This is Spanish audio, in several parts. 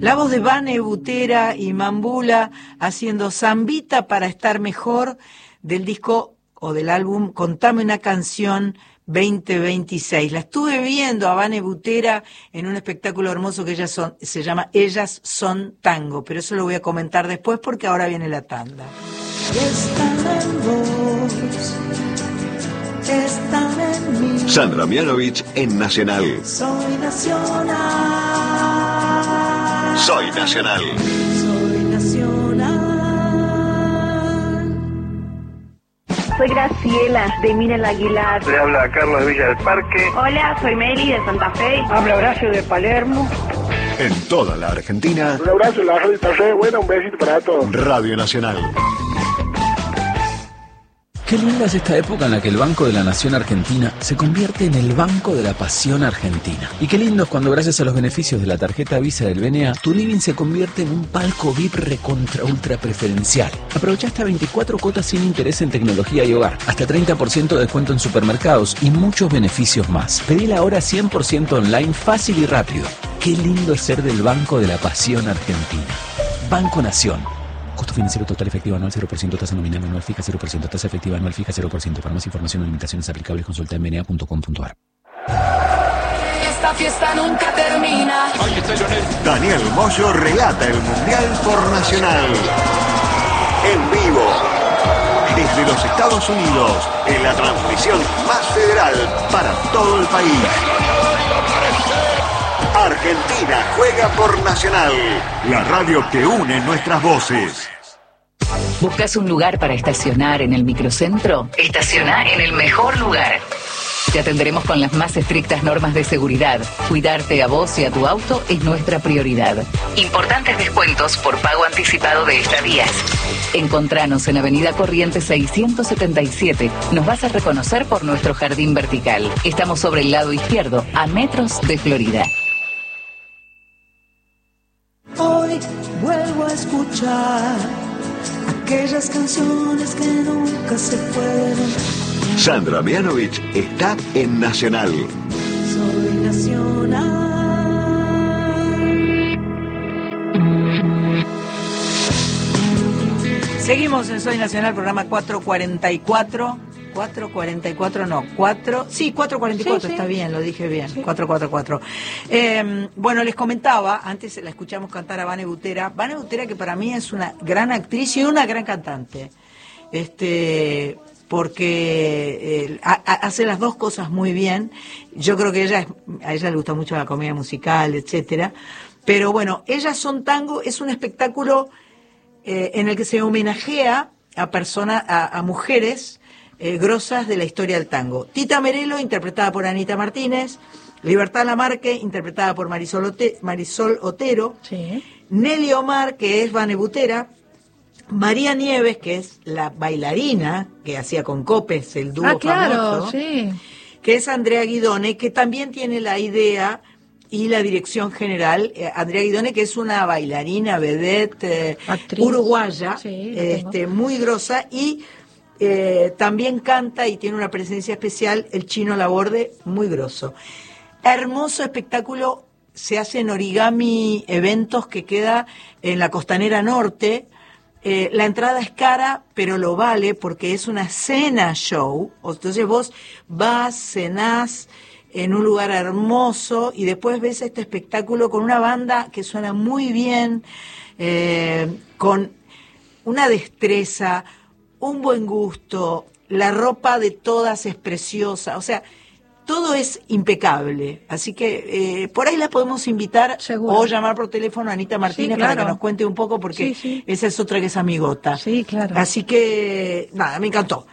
La voz de Vane Butera y Mambula haciendo Zambita para estar mejor, del disco o del álbum Contame una canción 2026. La estuve viendo a Vane Butera en un espectáculo hermoso que se llama Ellas Son Tango, pero eso lo voy a comentar después porque ahora viene la tanda. Están en vos, están en mí. Sandra Mianovich en Nacional. Soy nacional. Soy Nacional. Soy nacional. Soy Graciela, de Minel Aguilar. Le habla Carlos de Villa del Parque. Hola, soy Meli, de Santa Fe. Habla Horacio, de Palermo. En toda la Argentina. Un abrazo, la radio está re buena, un besito para todos. Radio Nacional. Qué linda es esta época en la que el Banco de la Nación Argentina se convierte en el Banco de la Pasión Argentina. Y qué lindo es cuando gracias a los beneficios de la tarjeta Visa del BNA, tu living se convierte en un palco VIP recontra ultra preferencial. Aprovecha hasta 24 cuotas sin interés en tecnología y hogar, hasta 30% de descuento en supermercados y muchos beneficios más. Pedila ahora 100% online, fácil y rápido. Qué lindo es ser del Banco de la Pasión Argentina. Banco Nación. Costo financiero total efectivo anual 0%, tasa nominal anual fija 0%, tasa efectiva anual fija 0%. Para más información o limitaciones aplicables consulta en bna.com.ar. Esta fiesta nunca termina. Daniel Moyo relata el Mundial por Nacional. En vivo. Desde los Estados Unidos, en la transmisión más federal para todo el país. Argentina juega por Nacional, la radio que une nuestras voces. ¿Buscas un lugar para estacionar en el microcentro? Estaciona en el mejor lugar. Te atenderemos con las más estrictas normas de seguridad. Cuidarte a vos y a tu auto es nuestra prioridad. Importantes descuentos por pago anticipado de estadías. Encontranos en Avenida Corrientes 677. Nos vas a reconocer por nuestro jardín vertical. Estamos sobre el lado izquierdo, a metros de Florida. Hoy vuelvo a escuchar aquellas canciones que nunca se fueron. Sandra Mianovich está en Nacional. Soy nacional. Seguimos en Soy Nacional, programa 444. 444 no, 4, sí, 444, sí. Está bien, lo dije bien, sí. 444. Bueno, les comentaba, antes la escuchamos cantar a Vane Butera. Vane Butera, que para mí es una gran actriz y una gran cantante. Porque hace las dos cosas muy bien. Yo creo que a ella le gusta mucho la comedia musical, etcétera. Pero bueno, Ellas Son Tango es un espectáculo en el que se homenajea a mujeres grosas de la historia del tango. Tita Merelo, interpretada por Anita Martínez. Libertad Lamarque, interpretada por Marisol Otero. Sí. Nelly Omar, que es Vane Butera. María Nieves, que es la bailarina que hacía con Copes el dúo famoso, sí. Que es Andrea Guidone, que también tiene la idea y la dirección general. Andrea Guidone, que es una bailarina vedette uruguaya, sí, muy grosa, y también canta y tiene una presencia especial el Chino Laborde, muy groso. Hermoso espectáculo, se hace en Origami Eventos, que queda en la Costanera Norte. La entrada es cara, pero lo vale porque es una cena show. Entonces vos vas, cenás en un lugar hermoso y después ves este espectáculo con una banda que suena muy bien, con una destreza, un buen gusto, la ropa de todas es preciosa, o sea, todo es impecable, así que por ahí la podemos invitar. Seguro. O llamar por teléfono a Anita Martínez, sí, claro, para que nos cuente un poco, porque sí. Esa es otra que es amigota. Sí, claro. Así que, nada, me encantó.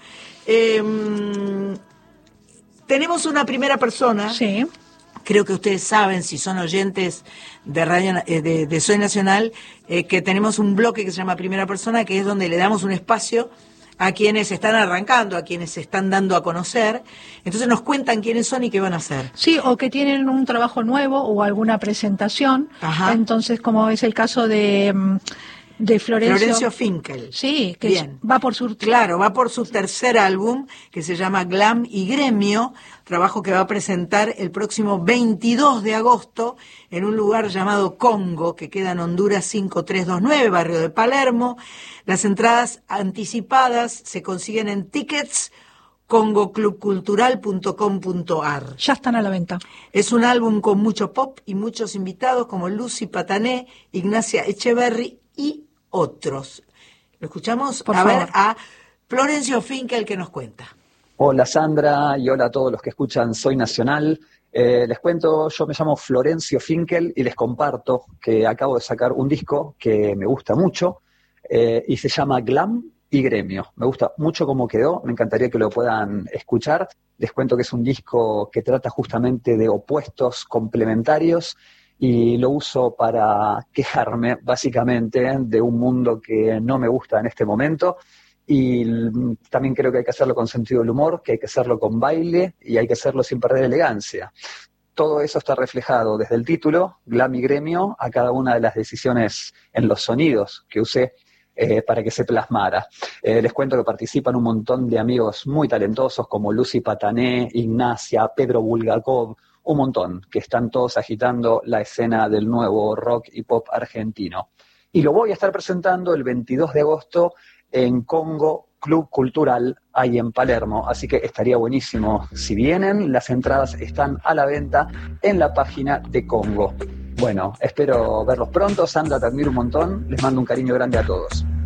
Tenemos una primera persona. Sí. Creo que ustedes saben, si son oyentes de radio de Soy Nacional, que tenemos un bloque que se llama Primera Persona, que es donde le damos un espacio a quienes están arrancando, a quienes se están dando a conocer. Entonces nos cuentan quiénes son y qué van a hacer. Sí, o que tienen un trabajo nuevo o alguna presentación. Ajá. Entonces, como es el caso de De Florencio Finkel. Sí, que Bien. va por su... Claro, va por su tercer álbum, que se llama Glam y Gremio, trabajo que va a presentar el próximo 22 de agosto en un lugar llamado Congo, que queda en Honduras 5329, barrio de Palermo. Las entradas anticipadas se consiguen en tickets congoclubcultural.com.ar. Ya están a la venta. Es un álbum con mucho pop y muchos invitados como Lucy Patané, Ignacia Echeverry y otros. Lo escuchamos Por ver favor. a Florencio Finkel que nos cuenta. Hola Sandra y hola a todos los que escuchan Soy Nacional. Les cuento, yo me llamo Florencio Finkel y les comparto que acabo de sacar un disco que me gusta mucho y se llama Glam y Gremio. Me gusta mucho cómo quedó, me encantaría que lo puedan escuchar. Les cuento que es un disco que trata justamente de opuestos complementarios y lo uso para quejarme básicamente de un mundo que no me gusta en este momento. Y también creo que hay que hacerlo con sentido del humor, que hay que hacerlo con baile y hay que hacerlo sin perder elegancia. Todo eso está reflejado desde el título, Glam y Gremio, a cada una de las decisiones en los sonidos que usé para que se plasmara. Les cuento que participan un montón de amigos muy talentosos como Lucy Patané, Ignacia, Pedro Bulgakov, un montón, que están todos agitando la escena del nuevo rock y pop argentino. Y lo voy a estar presentando el 22 de agosto en Congo Club Cultural, ahí en Palermo, así que estaría buenísimo si vienen. Las entradas están a la venta en la página de Congo. Bueno, espero verlos pronto. Sandra, te admiro un montón. Les mando un cariño grande a todos.